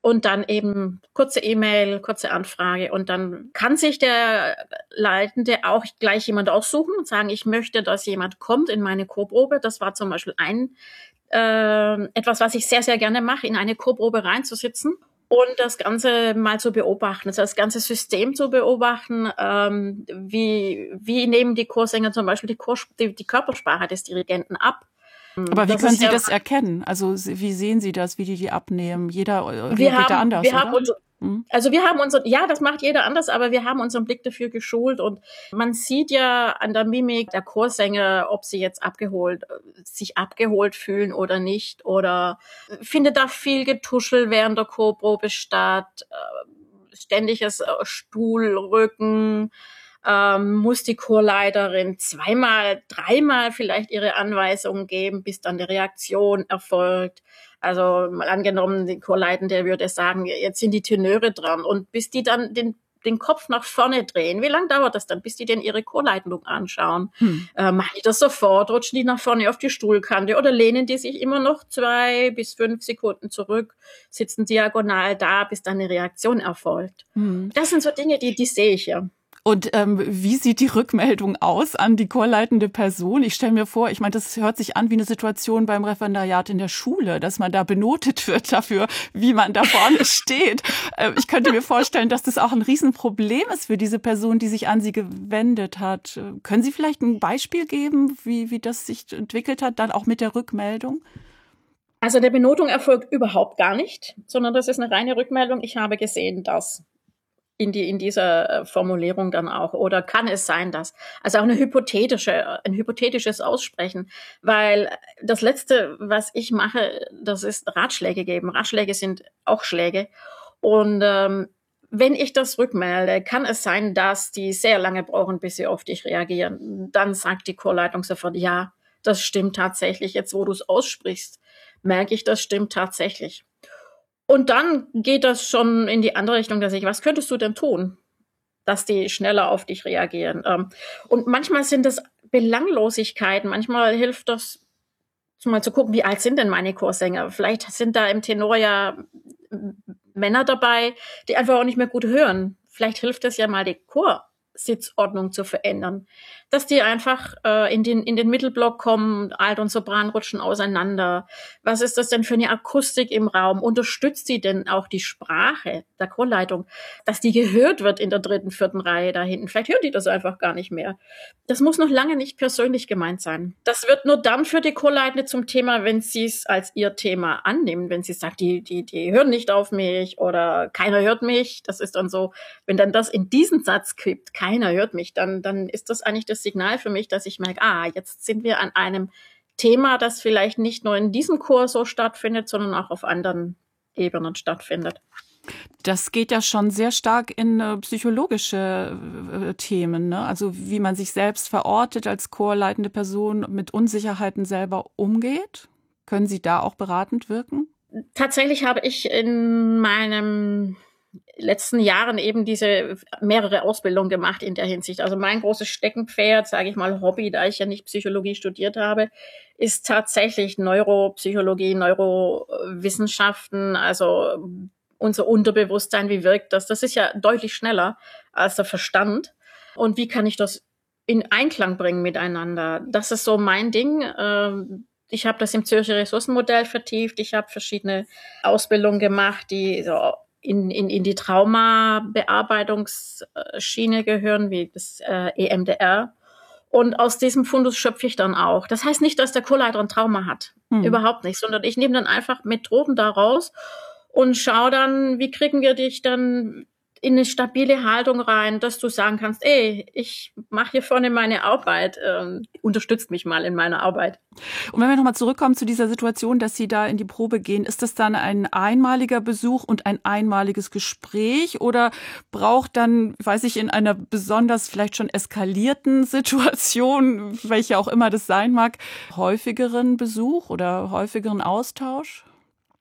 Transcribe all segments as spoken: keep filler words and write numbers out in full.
Und dann eben kurze E-Mail, kurze Anfrage. Und dann kann sich der Leitende auch gleich jemand aussuchen und sagen, ich möchte, dass jemand kommt in meine Chorprobe. Das war zum Beispiel ein äh, etwas, was ich sehr, sehr gerne mache, in eine Chorprobe reinzusitzen und das Ganze mal zu beobachten, also das ganze System zu beobachten. Ähm, wie, wie nehmen die Chorsänger zum Beispiel die, Chor, die, die Körpersprache des Dirigenten ab? Aber wie das können Sie ja das erkennen? Also wie sehen Sie das, wie die die abnehmen? Jeder reagiert haben, da anders, wir oder? Haben unser, hm? Also wir haben unser, ja, das macht jeder anders, aber wir haben unseren Blick dafür geschult und man sieht ja an der Mimik der Chorsänger, ob sie jetzt abgeholt, sich abgeholt fühlen oder nicht, oder findet da viel Getuschel während der Chorprobe statt, ständiges Stuhlrücken. Ähm, muss die Chorleiterin zweimal, dreimal vielleicht ihre Anweisungen geben, bis dann die Reaktion erfolgt. Also mal angenommen, die Chorleitende würde sagen, jetzt sind die Tenöre dran. Und bis die dann den, den Kopf nach vorne drehen, wie lange dauert das dann, bis die denn ihre Chorleitung anschauen? Hm. Äh, machen die das sofort, rutschen die nach vorne auf die Stuhlkante oder lehnen die sich immer noch zwei bis fünf Sekunden zurück, sitzen diagonal da, bis dann eine Reaktion erfolgt? Hm. Das sind so Dinge, die, die sehe ich ja. Und ähm, wie sieht die Rückmeldung aus an die chorleitende Person? Ich stelle mir vor, ich meine, das hört sich an wie eine Situation beim Referendariat in der Schule, dass man da benotet wird dafür, wie man da vorne steht. Äh, ich könnte mir vorstellen, dass das auch ein Riesenproblem ist für diese Person, die sich an Sie gewendet hat. Können Sie vielleicht ein Beispiel geben, wie, wie das sich entwickelt hat, dann auch mit der Rückmeldung? Also der Benotung erfolgt überhaupt gar nicht, sondern das ist eine reine Rückmeldung. Ich habe gesehen, dass in die, in dieser Formulierung dann auch, oder kann es sein, dass, also auch eine hypothetische, ein hypothetisches Aussprechen, weil das Letzte, was ich mache, das ist Ratschläge geben. Ratschläge sind auch Schläge. Und ähm, wenn ich das rückmelde, kann es sein, dass die sehr lange brauchen, bis sie auf dich reagieren. Dann sagt die Chorleitung sofort, ja, das stimmt tatsächlich. Jetzt, wo du es aussprichst, merke ich, das stimmt tatsächlich. Und dann geht das schon in die andere Richtung, dass ich, was könntest du denn tun, dass die schneller auf dich reagieren? Und manchmal sind das Belanglosigkeiten, manchmal hilft das, mal zu gucken, wie alt sind denn meine Chorsänger? Vielleicht sind da im Tenor ja Männer dabei, die einfach auch nicht mehr gut hören. Vielleicht hilft es ja mal, die Chorsitzordnung zu verändern, dass die einfach äh, in den in den Mittelblock kommen, Alt und Sopran rutschen auseinander. Was ist das denn für eine Akustik im Raum? Unterstützt die denn auch die Sprache der Chorleitung, dass die gehört wird in der dritten, vierten Reihe da hinten? Vielleicht hören die das einfach gar nicht mehr. Das muss noch lange nicht persönlich gemeint sein. Das wird nur dann für die Chorleitende zum Thema, wenn sie es als ihr Thema annimmt, wenn sie sagt, die die die hören nicht auf mich oder keiner hört mich. Das ist dann so, wenn dann das in diesen Satz kippt, keiner hört mich, dann dann ist das eigentlich das Signal für mich, dass ich merke, ah, jetzt sind wir an einem Thema, das vielleicht nicht nur in diesem Chor so stattfindet, sondern auch auf anderen Ebenen stattfindet. Das geht ja schon sehr stark in äh, psychologische äh, Themen, ne? Also wie man sich selbst verortet als chorleitende Person, mit Unsicherheiten selber umgeht. Können Sie da auch beratend wirken? Tatsächlich habe ich in meinem letzten Jahren eben diese mehrere Ausbildungen gemacht in der Hinsicht. Also mein großes Steckenpferd, sage ich mal Hobby, da ich ja nicht Psychologie studiert habe, ist tatsächlich Neuropsychologie, Neurowissenschaften, also unser Unterbewusstsein, wie wirkt das? Das ist ja deutlich schneller als der Verstand. Und wie kann ich das in Einklang bringen miteinander? Das ist so mein Ding. Ich habe das im Zürcher Ressourcenmodell vertieft. Ich habe verschiedene Ausbildungen gemacht, die so in, in, in die Traumabearbeitungsschiene gehören, wie das äh, E M D R. Und aus diesem Fundus schöpfe ich dann auch. Das heißt nicht, dass der Chorleiter ein Trauma hat. Hm. Überhaupt nicht. Sondern ich nehme dann einfach Methoden daraus und schau dann, wie kriegen wir dich dann in eine stabile Haltung rein, dass du sagen kannst, ey, ich mache hier vorne meine Arbeit, ähm, unterstützt mich mal in meiner Arbeit. Und wenn wir nochmal zurückkommen zu dieser Situation, dass Sie da in die Probe gehen, ist das dann ein einmaliger Besuch und ein einmaliges Gespräch oder braucht dann, weiß ich, in einer besonders vielleicht schon eskalierten Situation, welche auch immer das sein mag, häufigeren Besuch oder häufigeren Austausch?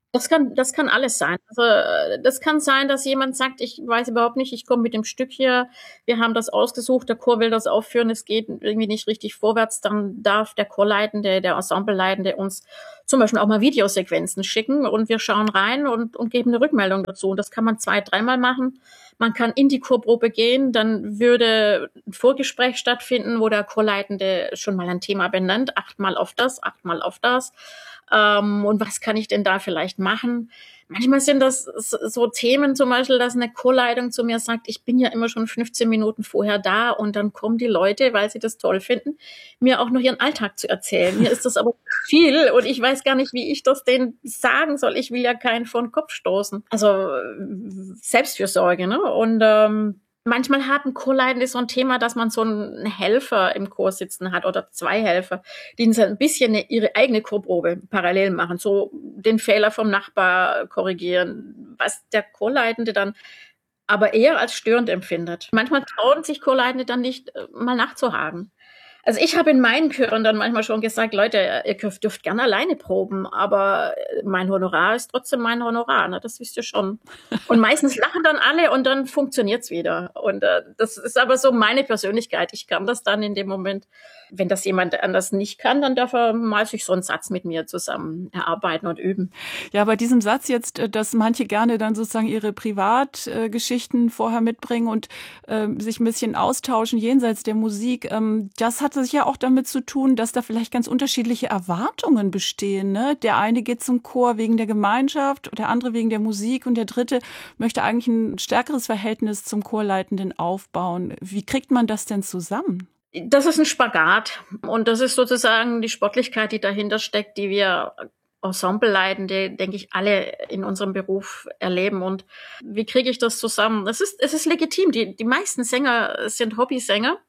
Das kann, das kann alles sein. Also äh, das kann sein, dass jemand sagt, ich weiß überhaupt nicht, ich komme mit dem Stück hier, wir haben das ausgesucht, der Chor will das aufführen, es geht irgendwie nicht richtig vorwärts, dann darf der Chorleitende, der Ensembleleitende uns zum Beispiel auch mal Videosequenzen schicken und wir schauen rein und, und geben eine Rückmeldung dazu. Und das kann man zwei, dreimal machen. Man kann in die Chorprobe gehen, dann würde ein Vorgespräch stattfinden, wo der Chorleitende schon mal ein Thema benennt, achtmal auf das, achtmal auf das. Ähm, und was kann ich denn da vielleicht machen? Manchmal sind das so Themen, zum Beispiel, dass eine Chorleitung zu mir sagt, ich bin ja immer schon fünfzehn Minuten vorher da und dann kommen die Leute, weil sie das toll finden, mir auch noch ihren Alltag zu erzählen. Mir ist das aber viel und ich weiß gar nicht, wie ich das denen sagen soll. Ich will ja keinen vor den Kopf stoßen. Also Selbstfürsorge, ne? Und ähm, manchmal haben Chorleitende so ein Thema, dass man so einen Helfer im Chor sitzen hat oder zwei Helfer, die ein bisschen ihre eigene Chorprobe parallel machen, so den Fehler vom Nachbar korrigieren, was der Chorleitende dann aber eher als störend empfindet. Manchmal trauen sich Chorleitende dann nicht, mal nachzuhaken. Also ich habe in meinen Chören dann manchmal schon gesagt, Leute, ihr dürft gerne alleine proben, aber mein Honorar ist trotzdem mein Honorar, ne? Das wisst ihr schon. Und meistens lachen dann alle und dann funktioniert's wieder. Und äh, das ist aber so meine Persönlichkeit. Ich kann das dann in dem Moment, wenn das jemand anders nicht kann, dann darf er mal sich so einen Satz mit mir zusammen erarbeiten und üben. Ja, bei diesem Satz jetzt, dass manche gerne dann sozusagen ihre Privatgeschichten vorher mitbringen und äh, sich ein bisschen austauschen jenseits der Musik, ähm, das hat sich ja auch damit zu tun, dass da vielleicht ganz unterschiedliche Erwartungen bestehen, ne? Der eine geht zum Chor wegen der Gemeinschaft, der andere wegen der Musik und der dritte möchte eigentlich ein stärkeres Verhältnis zum Chorleitenden aufbauen. Wie kriegt man das denn zusammen? Das ist ein Spagat und das ist sozusagen die Sportlichkeit, die dahinter steckt, die wir Ensembleleitende, denke ich, alle in unserem Beruf erleben. Und wie kriege ich das zusammen? Es ist, es ist legitim. Die, die meisten Sänger sind Hobbysänger.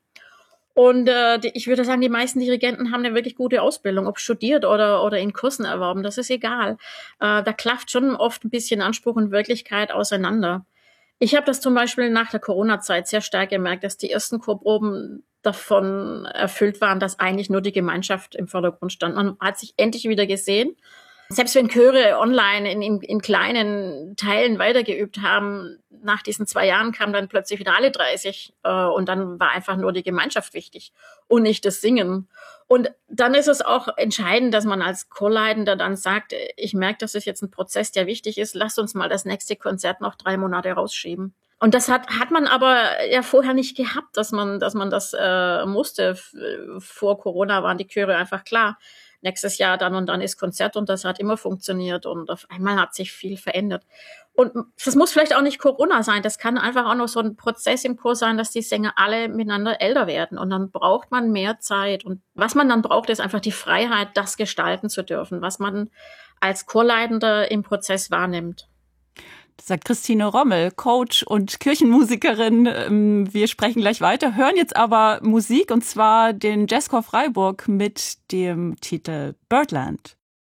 Und äh, die, ich würde sagen, die meisten Dirigenten haben eine wirklich gute Ausbildung, ob studiert oder oder in Kursen erworben, das ist egal. Äh, da klafft schon oft ein bisschen Anspruch und Wirklichkeit auseinander. Ich habe das zum Beispiel nach der Corona-Zeit sehr stark gemerkt, dass die ersten Chorproben davon erfüllt waren, dass eigentlich nur die Gemeinschaft im Vordergrund stand. Man hat sich endlich wieder gesehen. Selbst wenn Chöre online in, in, in kleinen Teilen weitergeübt haben, nach diesen zwei Jahren kamen dann plötzlich wieder alle dreißig äh, und dann war einfach nur die Gemeinschaft wichtig und nicht das Singen. Und dann ist es auch entscheidend, dass man als Chorleitender dann sagt, ich merke, das ist jetzt ein Prozess, der wichtig ist, lasst uns mal das nächste Konzert noch drei Monate rausschieben. Und das hat hat man aber ja vorher nicht gehabt, dass man dass man das äh, musste. Vor Corona waren die Chöre einfach klar. Nächstes Jahr dann und dann ist Konzert und das hat immer funktioniert und auf einmal hat sich viel verändert. Und das muss vielleicht auch nicht Corona sein, das kann einfach auch noch so ein Prozess im Chor sein, dass die Sänger alle miteinander älter werden und dann braucht man mehr Zeit. Und was man dann braucht, ist einfach die Freiheit, das gestalten zu dürfen, was man als Chorleitender im Prozess wahrnimmt. Das sagt Christine Rommel, Coach und Kirchenmusikerin. Wir sprechen gleich weiter, hören jetzt aber Musik und zwar den Jazzchor Freiburg mit dem Titel Birdland.